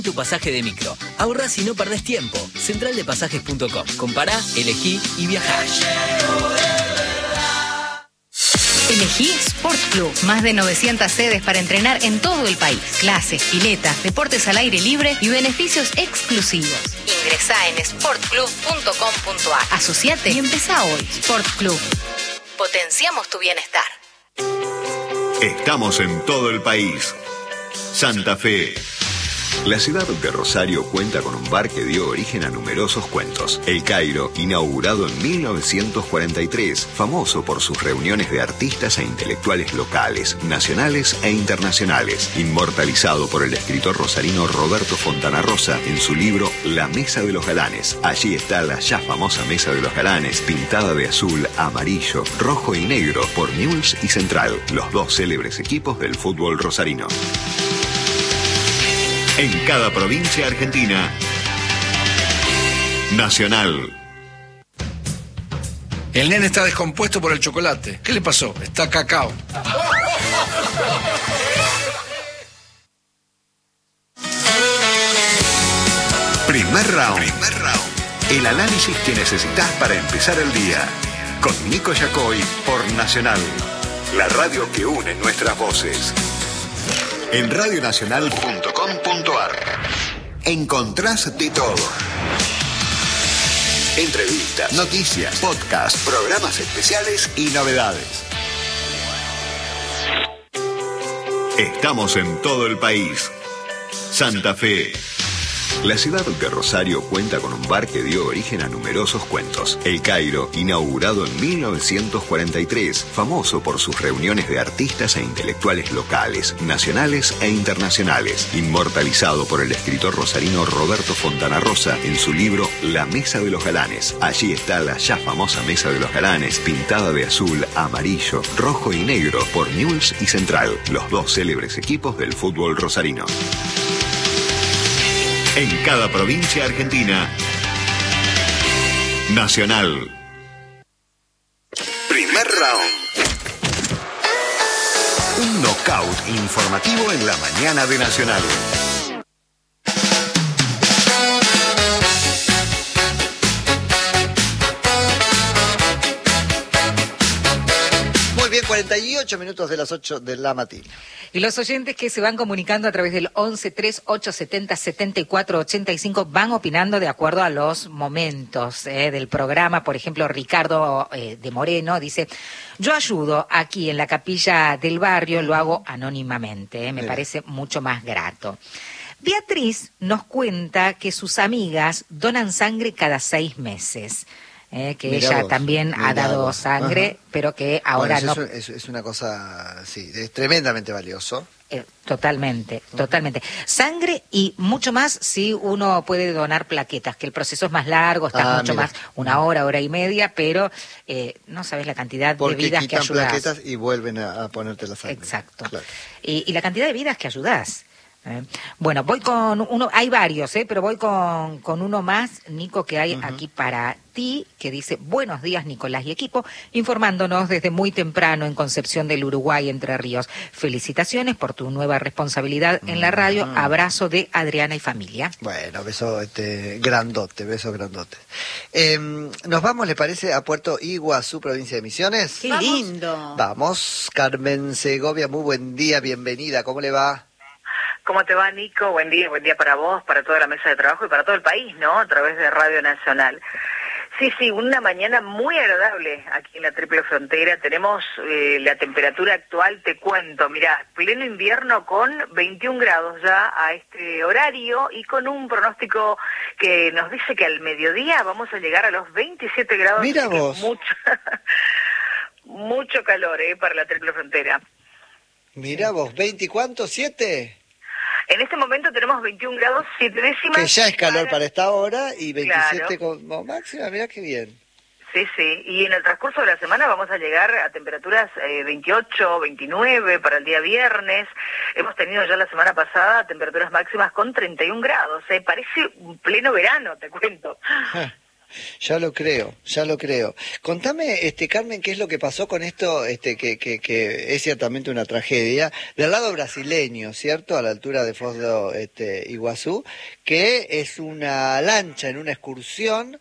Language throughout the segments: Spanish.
Tu pasaje de micro. Ahorrás y no perdés tiempo. Centraldepasajes.com. Compará, elegí y viajá. Elegí Sport Club. Más de 900 sedes para entrenar en todo el país. Clases, piletas, deportes al aire libre y beneficios exclusivos. Ingresá en sportclub.com.ar. Asociate y empezá hoy. Sport Club. Potenciamos tu bienestar. Estamos en todo el país. Santa Fe. La ciudad de Rosario cuenta con un bar que dio origen a numerosos cuentos. El Cairo, inaugurado en 1943, famoso por sus reuniones de artistas e intelectuales locales, nacionales e internacionales, inmortalizado por el escritor rosarino Roberto Fontana Rosa en su libro La Mesa de los Galanes. Allí está la ya famosa Mesa de los Galanes, pintada de azul, amarillo, rojo y negro por Newell's y Central, los dos célebres equipos del fútbol rosarino. En cada provincia argentina. Nacional. El nene está descompuesto por el chocolate. ¿Qué le pasó? Está cacao. Primer round. El análisis que necesitas para empezar el día. Con Nico Yacoy por Nacional. La radio que une nuestras voces. En radionacional.com.ar encontrás de todo. Entrevistas, noticias, podcasts, programas especiales y novedades. Estamos en todo el país. Santa Fe. La ciudad de Rosario cuenta con un bar que dio origen a numerosos cuentos. El Cairo, inaugurado en 1943, famoso por sus reuniones de artistas e intelectuales locales, nacionales e internacionales, inmortalizado por el escritor rosarino Roberto Fontana Rosa en su libro La Mesa de los Galanes. Allí está la ya famosa Mesa de los Galanes, pintada de azul, amarillo, rojo y negro por Newell's y Central, los dos célebres equipos del fútbol rosarino. En cada provincia argentina. Nacional. Primer round. Un knockout informativo en la mañana de Nacional. Muy bien, 48 minutos de las 8 de la mañana. Y los oyentes que se van comunicando a través del 11 3870 7485 van opinando de acuerdo a los momentos del programa. Por ejemplo, Ricardo de Moreno dice: yo ayudo aquí en la capilla del barrio, lo hago anónimamente, me parece mucho más grato. Beatriz nos cuenta que sus amigas donan sangre cada 6 meses. Que Mirá ella vos, también ha dado sangre, pero que ahora bueno, no... Es una cosa, sí, es tremendamente valioso. Totalmente. Sangre y mucho más si uno puede donar plaquetas, que el proceso es más largo, está mucho más, una hora y media, pero no sabes la cantidad de vidas que ayudas. Porque quitan plaquetas y vuelven a ponerte la sangre. Exacto. Claro. Y la cantidad de vidas que ayudas. Bueno, voy con uno, hay varios, pero voy con uno más, Nico, que hay aquí para ti, que dice: buenos días, Nicolás y equipo, informándonos desde muy temprano en Concepción del Uruguay, Entre Ríos. Felicitaciones por tu nueva responsabilidad en la radio. Abrazo de Adriana y familia. Bueno, beso grandote, besos grandotes. Nos vamos, ¿le parece? A Puerto Iguazú, provincia de Misiones. ¡Qué lindo! Vamos, Carmen Segovia, muy buen día, bienvenida, ¿cómo le va? ¿Cómo te va, Nico? Buen día para vos, para toda la mesa de trabajo y para todo el país, ¿no? A través de Radio Nacional. Sí, una mañana muy agradable aquí en la Triple Frontera. Tenemos la temperatura actual, te cuento, mirá, pleno invierno con 21 grados ya a este horario y con un pronóstico que nos dice que al mediodía vamos a llegar a los 27 grados. Mira vos. Mucho calor, para la Triple Frontera. Mira vos, ¿20 y cuánto? ¿7? En este momento tenemos 21 grados 7 décimas. Que ya es calor para esta hora y 27 claro, como máxima, mirá qué bien. Sí, y en el transcurso de la semana vamos a llegar a temperaturas 28, 29 para el día viernes. Hemos tenido ya la semana pasada temperaturas máximas con 31 grados. Parece un pleno verano, te cuento. Ya lo creo, ya lo creo. Contame, Carmen, qué es lo que pasó con esto, que es ciertamente una tragedia, del lado brasileño, ¿cierto? A la altura de Foz de Iguazú, que es una lancha en una excursión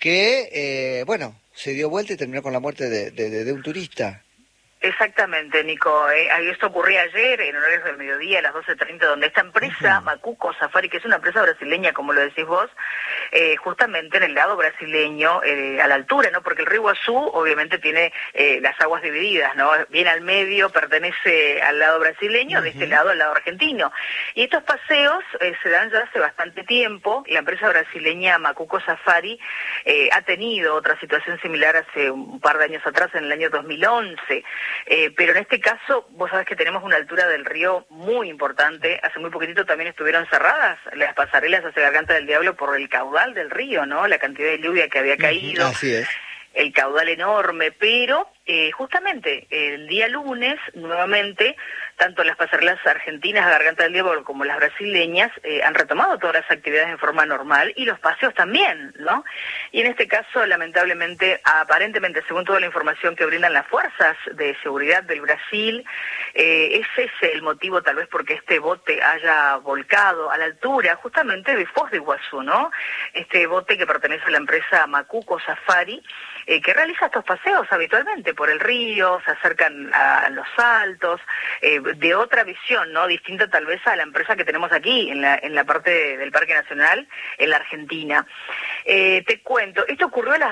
que, se dio vuelta y terminó con la muerte de un turista. Exactamente, Nico. Esto ocurría ayer, en horarios del mediodía, a las 12:30, donde esta empresa, Macuco Safari, que es una empresa brasileña, como lo decís vos, justamente en el lado brasileño, a la altura, ¿no? Porque el río Iguazú, obviamente, tiene las aguas divididas, ¿no? Bien al medio, pertenece al lado brasileño, de este lado al lado argentino. Y estos paseos se dan ya hace bastante tiempo. La empresa brasileña Macuco Safari ha tenido otra situación similar hace un par de años atrás, en el año 2011. Pero en este caso, vos sabés que tenemos una altura del río muy importante. Hace muy poquitito también estuvieron cerradas las pasarelas hacia Garganta del Diablo por el caudal del río, ¿no? La cantidad de lluvia que había caído. Así es. El caudal enorme, pero justamente el día lunes, nuevamente, tanto las pasarelas argentinas a Garganta del Diablo como las brasileñas han retomado todas las actividades en forma normal y los paseos también, ¿no? Y en este caso, lamentablemente, aparentemente, según toda la información que brindan las fuerzas de seguridad del Brasil, ese es el motivo tal vez porque este bote haya volcado a la altura justamente de Foz de Iguazú, ¿no? Este bote que pertenece a la empresa Macuco Safari, que realiza estos paseos habitualmente por el río, se acercan a los saltos, de otra visión, ¿no? Distinta tal vez a la empresa que tenemos aquí, en la parte del Parque Nacional, en la Argentina. Te cuento, esto ocurrió a las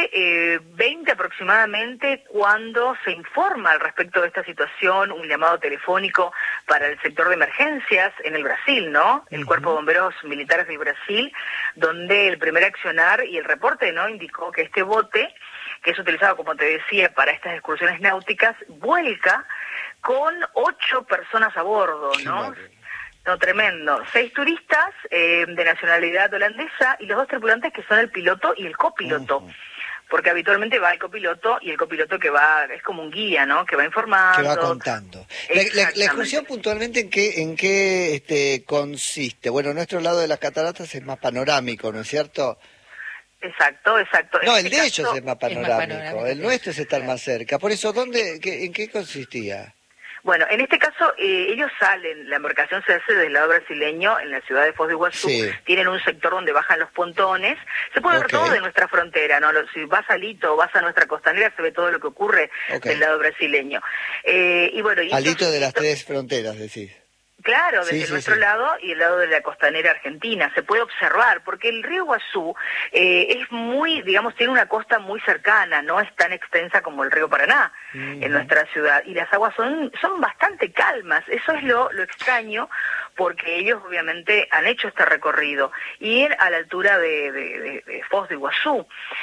12:20 aproximadamente, cuando se informa al respecto de esta situación, un llamado telefónico para el sector de emergencias en el Brasil, ¿no? El Cuerpo de Bomberos Militares del Brasil, donde el primer accionar y el reporte, ¿no?, indicó que este bote, que es utilizado, como te decía, para estas excursiones náuticas, vuelca con 8 personas a bordo, ¿no? No, tremendo. 6 turistas de nacionalidad holandesa y los 2 tripulantes que son el piloto y el copiloto. Porque habitualmente va el copiloto y el copiloto que va, es como un guía, ¿no? Que va informando. Que va contando. La excursión puntualmente, ¿en qué consiste? Bueno, nuestro lado de las cataratas es más panorámico, ¿no es cierto? Exacto. No, el de ellos es más panorámico, el nuestro es estar más cerca. Por eso, ¿en qué consistía? Bueno, en este caso ellos salen, la embarcación se hace del lado brasileño, en la ciudad de Foz de Iguazú, tienen un sector donde bajan los pontones, se puede ver todo de nuestra frontera, ¿no? Si vas a Alito o vas a nuestra costanera, se ve todo lo que ocurre del lado brasileño. Y bueno, Alito de las 3 fronteras, decís. Claro, desde nuestro lado y el lado de la costanera argentina. Se puede observar, porque el río Iguazú es muy, digamos, tiene una costa muy cercana, no es tan extensa como el río Paraná en nuestra ciudad. Y las aguas son bastante calmas. Eso es lo extraño, porque ellos obviamente han hecho este recorrido. Y a la altura de Foz de Iguazú.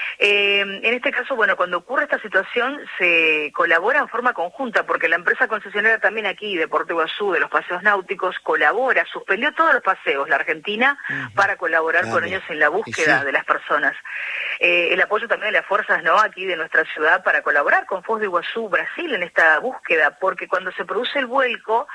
En este caso, bueno, cuando ocurre esta situación, se colabora en forma conjunta, porque la empresa concesionaria también aquí, de Puerto Iguazú, de los paseos náuticos, colabora, suspendió todos los paseos, la Argentina, para colaborar con ellos en la búsqueda de las personas. El apoyo también de las fuerzas, ¿no?, aquí de nuestra ciudad, para colaborar con Foz de Iguazú, Brasil, en esta búsqueda, porque cuando se produce el vuelco,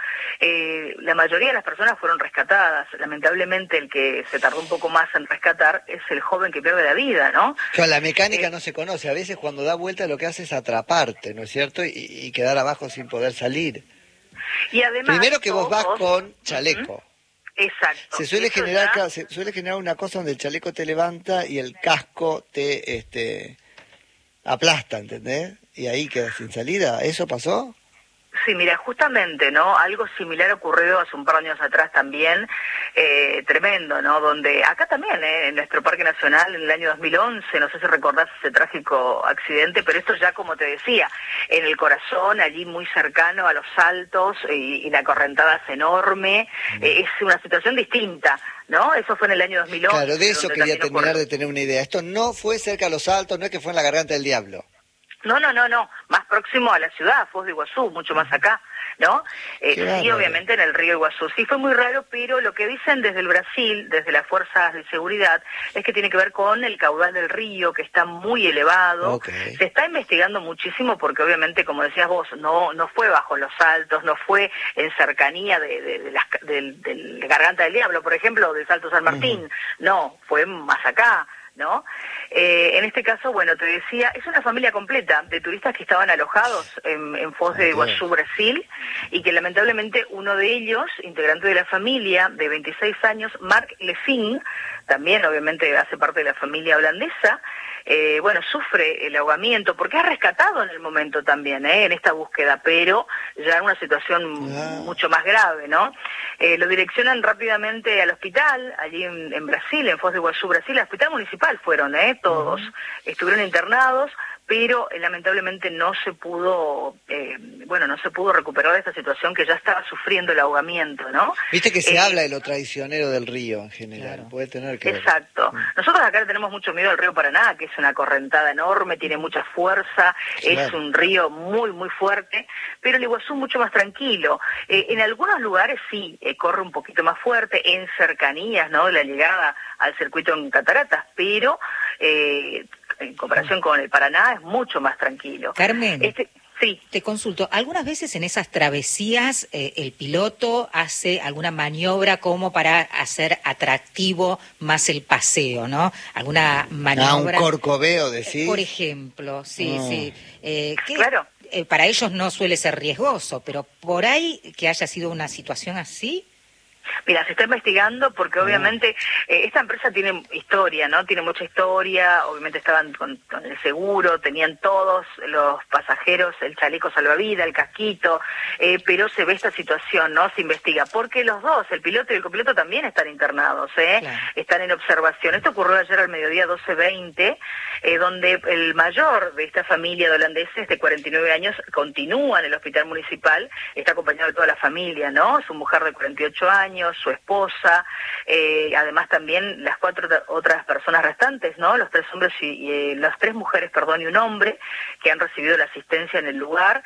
la mayoría de las personas fueron rescatadas. Lamentablemente, el que se tardó un poco más en rescatar es el joven que pierde la vida, ¿no? Claro, la mecánica no se conoce. A veces cuando da vuelta lo que hace es atraparte, ¿no es cierto? Y quedar abajo sin poder salir. Y además, primero que vos vas con chaleco. Exacto. Se suele generar una cosa donde el chaleco te levanta y el casco te aplasta, ¿entendés? Y ahí quedas sin salida. ¿Eso pasó? Sí, mira, justamente, ¿no? Algo similar ocurrió hace un par de años atrás también, tremendo, ¿no? Donde acá también, en nuestro Parque Nacional, en el año 2011, no sé si recordás ese trágico accidente, pero esto ya, como te decía, en el corazón, allí muy cercano a los saltos, y la correntada es enorme, es una situación distinta, ¿no? Eso fue en el año 2011. Claro, de eso quería terminar de tener una idea. Esto no fue cerca a los saltos, no es que fue en la Garganta del Diablo. No, más próximo a la ciudad, Foz de Iguazú, mucho más acá, ¿no? Sí, obviamente en el río Iguazú. Sí, fue muy raro, pero lo que dicen desde el Brasil, desde las fuerzas de seguridad, es que tiene que ver con el caudal del río, que está muy elevado. Se está investigando muchísimo porque obviamente, como decías vos, no fue bajo los saltos, no fue en cercanía de la Garganta del Diablo, por ejemplo, o del Salto San Martín. No, fue más acá. ¿no? En este caso, bueno, te decía, es una familia completa de turistas que estaban alojados en Foz de Iguazú, Brasil, y que lamentablemente uno de ellos, integrante de la familia, de 26 años, Mark Lefin, también obviamente hace parte de la familia holandesa, bueno, sufre el ahogamiento, porque es rescatado en el momento también, en esta búsqueda, pero ya en una situación mucho más grave, ¿no? Lo direccionan rápidamente al hospital, allí en Brasil, en Foz de Iguazú, Brasil, al hospital municipal fueron, todos, estuvieron internados, pero lamentablemente no se pudo, no se pudo recuperar de esta situación que ya estaba sufriendo el ahogamiento, ¿no? Viste que se habla de lo traicionero del río en general, claro. Puede tener que Exacto. ver. Nosotros acá tenemos mucho miedo al río Paraná, que es una correntada enorme, tiene mucha fuerza, claro. Es un río muy, muy fuerte, pero el Iguazú mucho más tranquilo. En algunos lugares sí, corre un poquito más fuerte, en cercanías, ¿no?, de la llegada al circuito en Cataratas, pero en comparación con el Paraná es mucho más tranquilo. Carmen, sí. Te consulto, algunas veces en esas travesías el piloto hace alguna maniobra como para hacer atractivo más el paseo, ¿no? Alguna maniobra. Un corcoveo, decís. Por ejemplo, sí. Claro. Para ellos no suele ser riesgoso, pero por ahí que haya sido una situación así. Mira, se está investigando porque obviamente esta empresa tiene historia, ¿no? Tiene mucha historia, obviamente estaban con el seguro, tenían todos los pasajeros el chaleco salvavidas, el casquito, pero se ve esta situación, ¿no? Se investiga, porque los dos, el piloto y el copiloto también están internados, Claro. Están en observación. Esto ocurrió ayer al mediodía 12:20, donde el mayor de esta familia de holandeses de 49 años continúa en el hospital municipal, está acompañado de toda la familia, ¿no? Su mujer de 48 años, su esposa, además también las 4 otras personas restantes, ¿no? Los 3 hombres las 3 mujeres, y un hombre que han recibido la asistencia en el lugar,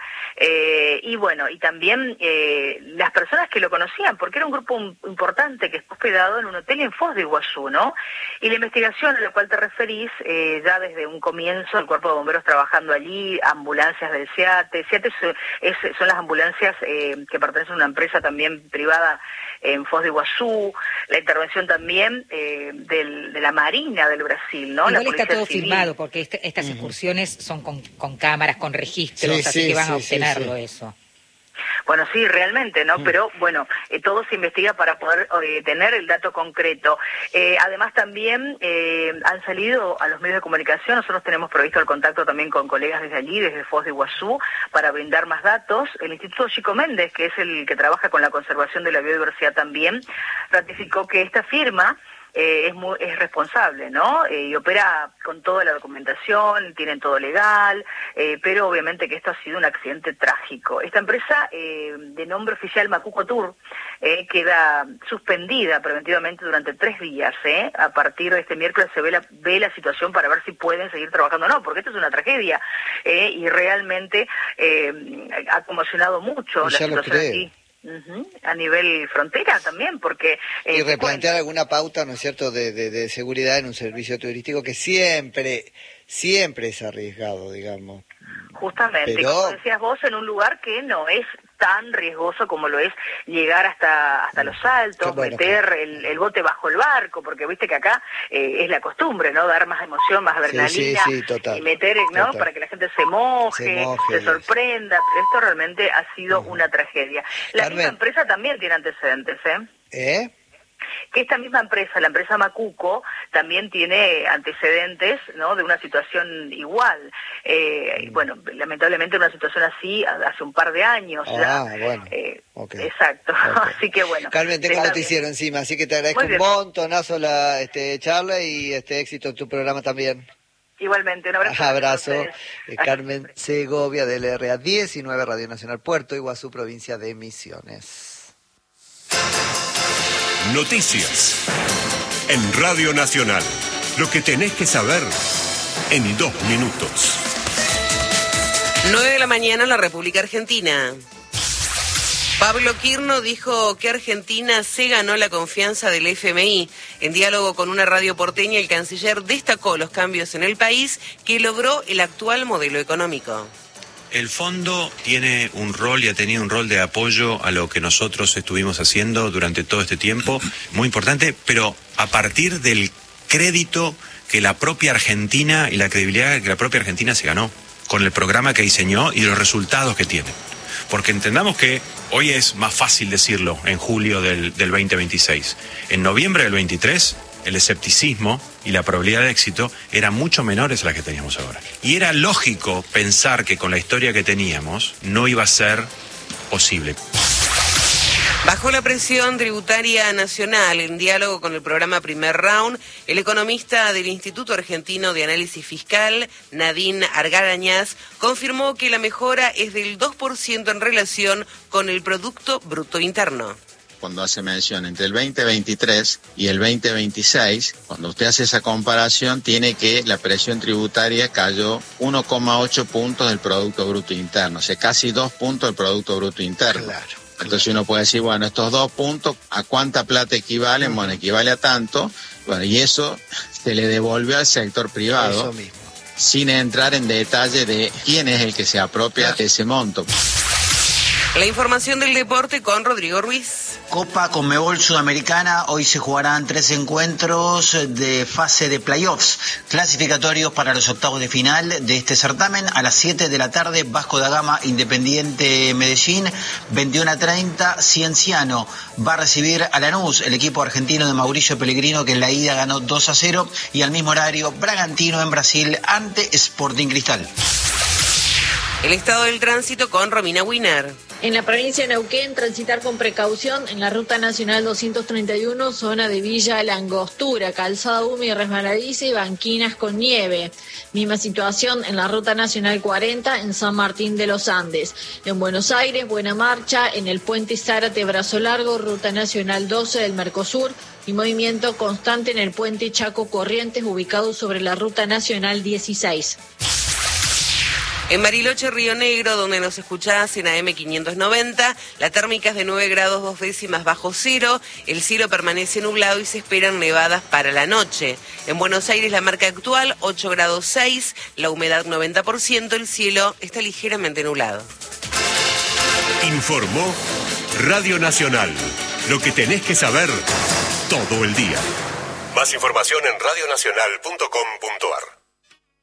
y bueno, y también las personas que lo conocían, porque era un grupo importante que está hospedado en un hotel en Foz de Iguazú, ¿no? Y la investigación a la cual te referís, ya desde un comienzo, el cuerpo de bomberos trabajando allí, ambulancias del SEATE son las ambulancias que pertenecen a una empresa también privada en Foz de Iguazú, la intervención también de la Marina del Brasil, ¿no? Igual está todo filmado, porque estas excursiones son con cámaras, con registros, así que van a obtenerlo eso. Bueno, sí, realmente, ¿no? Pero, bueno, todo se investiga para poder tener el dato concreto. Además, también han salido a los medios de comunicación, nosotros tenemos previsto el contacto también con colegas desde allí, desde Foz de Iguazú, para brindar más datos. El Instituto Chico Méndez, que es el que trabaja con la conservación de la biodiversidad también, ratificó que esta firma es responsable, ¿no? Y opera con toda la documentación, tienen todo legal, pero obviamente que esto ha sido un accidente trágico. Esta empresa, de nombre oficial Macuco Tour, queda suspendida preventivamente durante 3 días, A partir de este miércoles se ve la situación para ver si pueden seguir trabajando o no, porque esto es una tragedia, y realmente ha conmocionado mucho la situación aquí. A nivel frontera también, porque... y replantear alguna pauta, ¿no es cierto?, de seguridad en un servicio turístico que siempre es arriesgado, digamos. Justamente, pero... como decías vos, en un lugar que no es tan riesgoso como lo es llegar hasta los saltos, meter el bote bajo el barco, porque viste que acá es la costumbre, ¿no? Dar más emoción, más adrenalina, total, y meter, ¿no? Para que la gente se moje, se sorprenda, pero esto realmente ha sido una tragedia. La misma empresa también tiene antecedentes, que esta misma empresa, la empresa Macuco, también tiene antecedentes, ¿no?, de una situación igual. Bueno, lamentablemente una situación así hace un par de años ya. Bueno. Exacto. Así que bueno. Carmen, tengo noticiero encima, así que te agradezco un montonazo la charla y éxito en tu programa también. Igualmente, un abrazo. Abrazo. Carmen Segovia del RA 19, Radio Nacional Puerto Iguazú, provincia de Misiones. Noticias en Radio Nacional. Lo que tenés que saber en 2 minutos. 9 de la mañana en la República Argentina. Pablo Quirno dijo que Argentina se ganó la confianza del FMI. En diálogo con una radio porteña, el canciller destacó los cambios en el país que logró el actual modelo económico. El fondo tiene un rol y ha tenido un rol de apoyo a lo que nosotros estuvimos haciendo durante todo este tiempo, muy importante, pero a partir del crédito que la propia Argentina y la credibilidad que la propia Argentina se ganó con el programa que diseñó y los resultados que tiene. Porque entendamos que hoy es más fácil decirlo en julio del 2026. En noviembre del 23, el escepticismo y la probabilidad de éxito eran mucho menores a las que teníamos ahora. Y era lógico pensar que con la historia que teníamos no iba a ser posible. Bajo la presión tributaria nacional, en diálogo con el programa Primer Round, el economista del Instituto Argentino de Análisis Fiscal, Nadine Argarañaz, confirmó que la mejora es del 2% en relación con el Producto Bruto Interno. Cuando hace mención entre el 2023 y el 2026, cuando usted hace esa comparación, tiene que la presión tributaria cayó 1,8 puntos del Producto Bruto Interno, o sea, casi 2 puntos del Producto Bruto Interno. Claro. Entonces uno puede decir, bueno, estos 2 puntos, ¿a cuánta plata equivalen? Bueno, equivale a tanto, bueno, y eso se le devolvió al sector privado, Eso mismo. sin entrar en detalle de quién es el que se apropia de ese monto. La información del deporte con Rodrigo Ruiz. Copa Conmebol Sudamericana, hoy se jugarán 3 encuentros de fase de playoffs, clasificatorios para los octavos de final de este certamen. A las 7 de la tarde, Vasco da Gama, Independiente Medellín, 21:30, Cienciano va a recibir a Lanús, el equipo argentino de Mauricio Pellegrino, que en la ida ganó 2-0, y al mismo horario, Bragantino en Brasil ante Sporting Cristal. El estado del tránsito con Romina Wiener. En la provincia de Neuquén, transitar con precaución en la Ruta Nacional 231, zona de Villa La Angostura, calzada húmeda y resbaladiza y banquinas con nieve. Misma situación en la Ruta Nacional 40 en San Martín de los Andes. En Buenos Aires, buena marcha en el puente Zárate Brazo Largo, Ruta Nacional 12 del Mercosur, y movimiento constante en el puente Chaco Corrientes, ubicado sobre la Ruta Nacional 16. En Bariloche, Río Negro, donde nos escuchás en AM 590, la térmica es de 9 grados 2 décimas bajo cero, el cielo permanece nublado y se esperan nevadas para la noche. En Buenos Aires, la marca actual, 8 grados 6, la humedad 90%, el cielo está ligeramente nublado. Informó Radio Nacional. Lo que tenés que saber todo el día. Más información en radionacional.com.ar.